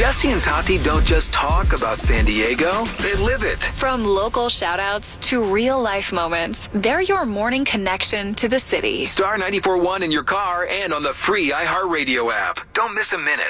Jesse and Tati don't just talk about San Diego, they live it. From local shout-outs to real-life moments, they're your morning connection to the city. Star 94.1 in your car and on the free iHeartRadio app. Don't miss a minute.